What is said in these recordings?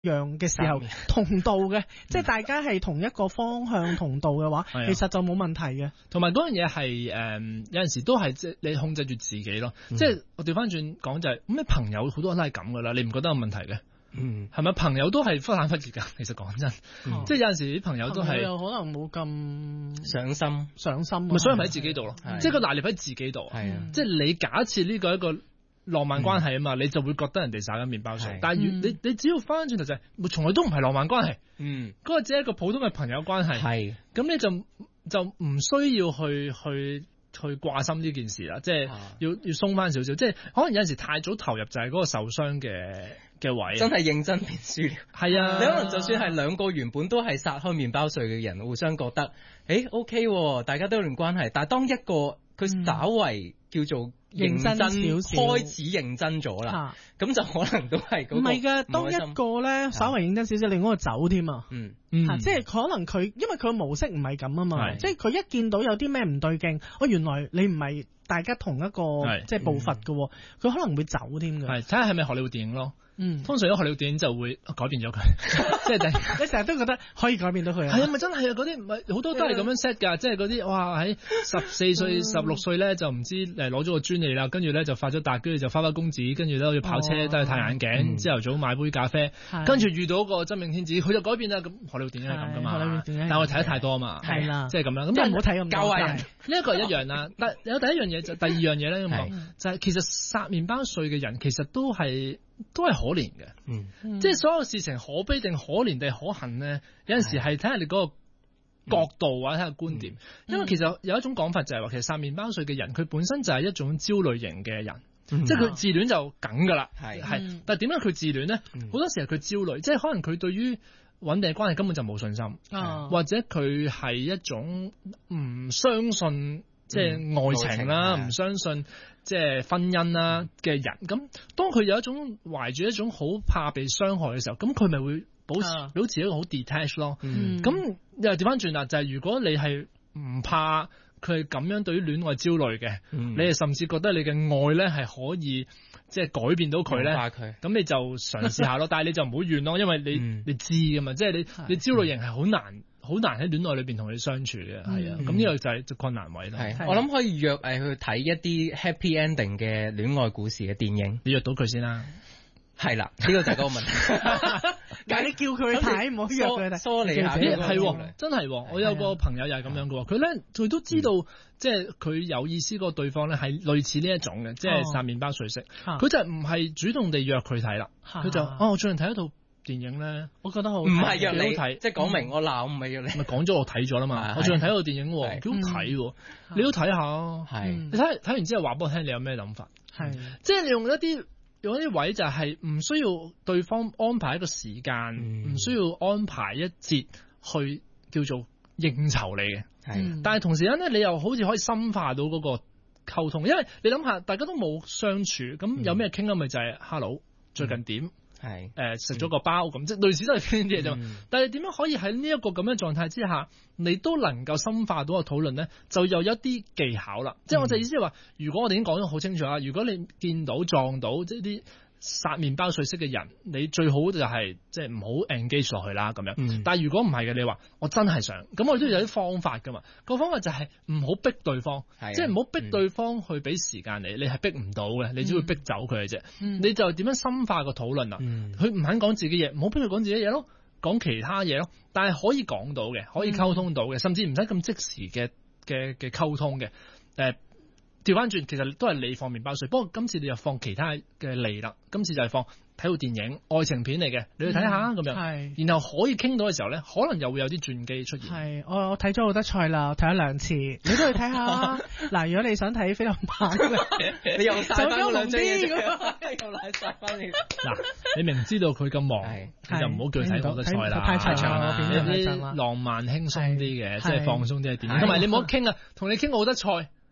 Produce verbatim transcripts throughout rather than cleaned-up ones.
樣嘅時候同道嘅，即係大家係同一個方向同道嘅話，其實就冇問題嘅。 同埋嗰樣嘢係誒有陣時都係即係你控制住自己咯。嗯、即係我調翻轉講就係、是，咁你朋友好多人都係咁噶啦，你唔覺得有問題嘅？嗯，係咪朋友都係忽冷忽熱㗎？其實講真，嗯、即係有陣時啲朋友都係有可能冇咁上心上心， 咪所以咪喺自己度咯。即係個拿捏喺自己度。係啊，即係你假設呢個一個浪漫關係啊嘛，嗯、你就會覺得人哋灑緊麵包水。但係越你你只要翻轉頭就係、是，從來都唔係浪漫關係。嗯，嗰個只係一個普通嘅朋友關係。係，咁你就就唔需要去去。去掛心呢件事啦，即係要要鬆翻少少，即係可能有陣時太早投入就係嗰個受傷嘅嘅位， 真係認真變輸。係啊，你可能就算係兩個原本都係撒開麵包碎嘅人，互相覺得誒 OK，大家都有段關係，但係當一個佢稍為叫做認真開始認真咗啦，咁就可能都係嗰個唔係㗎。當一個咧稍微認真少少，另外一個走添啊。嗯嗯，即係可能佢因為佢嘅模式唔係咁啊嘛，即係佢一見到有啲咩唔對勁，哦原來你唔係大家同一個即係步伐嘅，佢可能會走添嘅。 係睇下係咪荷里活電影咯。嗯，通常咗荷里活電影就會改變咗佢，即係你成日都覺得可以改變到佢啊。 係啊，咪真係啊！嗰啲唔係好多都係咁樣 set 㗎，即係嗰啲哇喺十四歲、十六歲咧就唔知誒攞咗個專利啦，跟住咧就發咗達，跟住就花花公子，跟住咧要跑車，戴太陽眼鏡，朝頭早買杯咖啡，跟住遇到個真命天子，佢就改變啦。咁荷里活電影係咁㗎嘛，但係我睇得太多啊嘛，係啦，即係咁樣。咁即係唔好睇咁教壞人。呢一個係一樣啦，但有第一樣嘢就第二樣嘢咧咁講，就係其實撒麵包碎嘅人其實都係。都係可憐嘅，嗯，即係所有事情可悲定可憐定可恨咧，有陣時係睇下你嗰個角度或者睇下觀點，嗯、因為其實有一種講法就係話，其實撒麵包碎嘅人佢本身就係一種焦慮型嘅人，嗯、即係佢自戀就梗噶啦，係係、嗯，但係點解佢自戀咧？好、嗯、多時係佢焦慮，即係可能佢對於穩定嘅關係根本就冇信心，嗯、或者佢係一種唔相信。即係愛情啦，唔、嗯、相信即係婚姻啦嘅人，咁、嗯、當佢有一種懷住一種好怕被傷害嘅時候，咁佢咪會保持、啊、保持一個好 detach 咯。咁、嗯、又調翻轉啦，就係、是、如果你係唔怕佢咁樣對於戀愛焦慮嘅，嗯、你係甚至覺得你嘅愛咧係可以即係改變到佢咧，咁你就嘗試下咯。但係你就唔好怨咯，因為你、嗯、你知噶嘛，即係你你焦慮型係好難。好難喺戀愛裏邊同你相處嘅，係啊，咁呢個就係困難位咯。 係，我諗可以約誒去睇一啲 happy ending 嘅戀愛故事嘅電影， 你約到佢先啦。 係啦，呢個就係嗰個問題。 但係你叫佢去睇，唔好約佢睇。 疏離下係，真係。我有個朋友又係咁樣嘅，佢咧佢都知道，即係佢有意思嗰個對方咧係類似呢一種嘅，即係撒麵包碎式。佢就唔係主動地約佢睇啦，佢就哦，我最近睇一套電影咧， 我覺得好唔係約你睇，即係講明我鬧唔係約你， 咪講咗我睇咗啦嘛。我最近睇套電影，幾好睇，你都睇下。係你睇睇完之後話俾我聽，你有咩諗法？係即係你用一啲用一啲位就係唔需要對方安排一個時間，唔需要安排一節去叫做應酬你嘅。係，但係同時間咧，你又好似可以深化到嗰個溝通，因為你諗下，大家都冇相處，咁有咩傾啊？咪就係 hello，最近點？係誒食咗個包咁，即係類似都係傾啲嘢啫嘛。嗯、但係點樣可以喺呢一個咁樣狀態之下，你都能夠深化到個討論咧？就又有一啲技巧啦。嗯、即係我就意思係話，如果我哋已經講得好清楚啦，如果你見到撞到即係啲撒麵包碎式嘅人，你最好就係即係唔好 engage 落去啦咁樣。嗯、但係如果唔係嘅，你話我真係想，咁我哋都有啲方法噶嘛。個方法就係唔好逼對方，的即係唔好逼對方去俾時間你，你係逼唔到嘅，你只會逼走佢嘅啫。嗯、你就點樣深化個討論啊？佢唔、嗯、肯講自己嘢，唔好逼佢講自己嘢咯，講其他嘢咯。但係可以講到嘅，可以溝通到嘅，嗯、甚至唔使咁即時嘅嘅嘅溝通嘅，誒、呃。調翻轉，其實都係你放麵包碎，不過今次你又放其他嘅嚟啦。今次就係放睇套電影，愛情片嚟嘅，你去睇下咁樣。係，然後可以傾到嘅時候咧，可能又會有啲轉機出現。係，我我睇咗好多菜啦，睇咗兩次，你都去睇下。嗱，如果你想睇菲林版， 你又晒翻兩張嘢，又嚟晒翻你。 嗱，你明知道佢咁忙，你就唔好叫佢睇好多菜啦，太長啦，變咗啲浪漫輕鬆啲嘅，即係放鬆啲嘅電影。同埋你唔好傾啊，同你傾好多菜。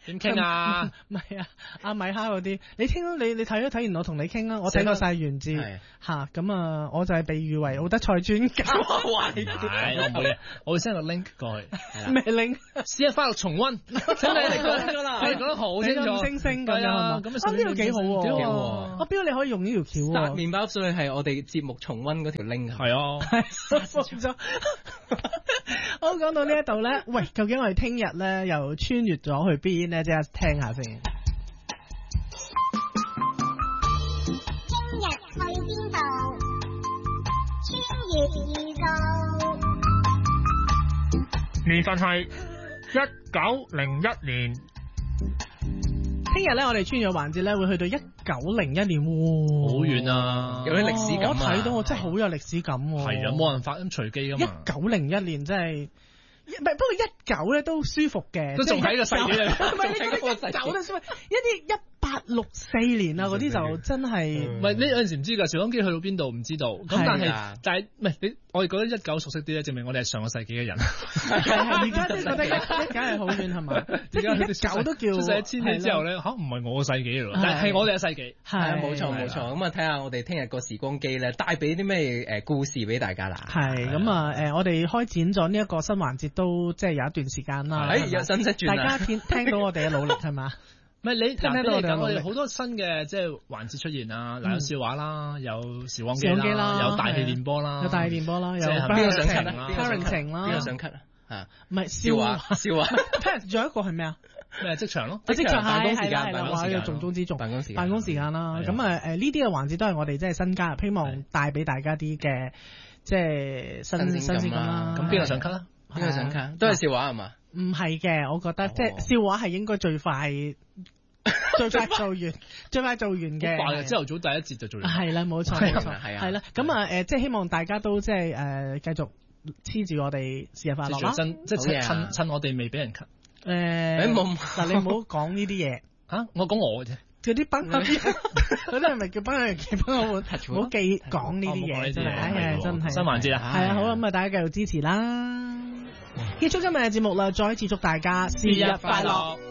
點傾啊？ 唔係啊，阿米哈嗰啲，你傾你你睇咗睇完我同你傾啊，我睇過晒原字吓，咁啊，我就係被譽為奧德賽專家。 係我唔會，我會 send 個 link 過去。 咩 link？ 試下翻嚟重溫。請你嚟講咗啦，你講得好清楚。 星星咁樣，咁啊呢個幾好喎。我標你可以用呢條橋喎。 殺麵包碎係我哋節目重溫嗰條 link。 係啊。 好，講到呢一度咧，喂，究竟我哋聽日咧又穿越咗去邊咧？即刻聽下先。 聽日去邊度？穿越宇宙。 年份係一九零一年。 聽日咧，我哋穿越環節咧會去到一九零一年， 好遠啊！ 有啲歷史感啊！ 我睇到我真係好有歷史感。 係啊，冇人發咁隨機噶嘛。 一九零一年真係。唔係，不過一九咧都舒服嘅， 都仲喺個世紀裏。 唔係你嗰啲一九都舒服，一啲一八六四年啊嗰啲就真係。 唔係，呢有陣時唔知㗎，時光機去到邊度唔知道。咁但係但係唔係你我哋覺得一九熟悉啲咧，證明我哋係上個世紀嘅人。 係係，而家都覺得一九係好遠係嘛？即係一九都叫。 出世一千年之後咧，嚇唔係我個世紀咯，但係我哋嘅世紀。 係冇錯冇錯。咁啊睇下我哋聽日個時光機咧帶俾啲咩誒故事俾大家啦。 係咁啊誒，我哋開展咗呢一個新環節都即係有一段時間啦。 誒有新識轉大家聽聽到我哋嘅努力係嘛？ 唔係你聽到我哋我哋好多新嘅即係環節出現啊！嗱，有笑話啦，有時光機啦，有大氣電波啦， 有大氣電波啦，有邊個想 cut 啊？ 邊個想 cut 啦？ 邊個想 cut 啊？嚇， 唔係笑話笑話。仲有一個係咩啊？ 咩職場咯？ 職場辦公時間， 係啦，話要重中之重。 辦公時間， 辦公時間啦。咁啊誒呢啲嘅環節都係我哋即係新加入，希望帶俾大家啲嘅即係新新鮮感啦。 咁邊個想 cut 啊？ 邊個想 cut？都係笑話係嘛？ 唔係嘅，我覺得即係笑話係應該最快。最快做完，最快做完嘅。 快嘅，朝頭早第一節就做完。 係啦，冇錯冇錯，係啊，係啦。咁啊誒，即係希望大家都即係誒繼續黐住我哋節日快樂啦。 即係趁趁我哋未俾人 cut。 誒，冇嗱，你唔好講呢啲嘢嚇，我講我嘅啫。 嗰啲崩嗰啲係咪叫崩嘅記崩我碗？唔好記講呢啲嘢，真係，唉，真係。 新環節啊， 係啊，好啦，咁啊，大家繼續支持啦。結束今日嘅節目啦，再一次祝大家節日快樂。